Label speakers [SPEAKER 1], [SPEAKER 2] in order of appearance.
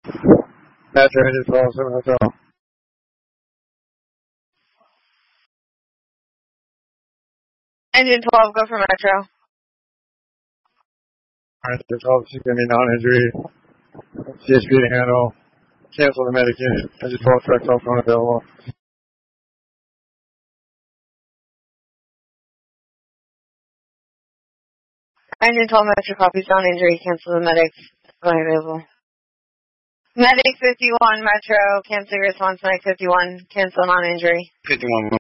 [SPEAKER 1] Metro, engine 12, 7 Hotel.
[SPEAKER 2] Engine 12, go for Metro.
[SPEAKER 1] Alright, engine 12, she's going to be non-injury. CHP to handle. Cancel the medic unit. Engine 12, track cell phone available.
[SPEAKER 2] Engine 12, Metro, copies, non-injury, cancel the medics. Available. Medic 51, Metro, cancel response, medic 51, cancel non-injury.
[SPEAKER 1] 51,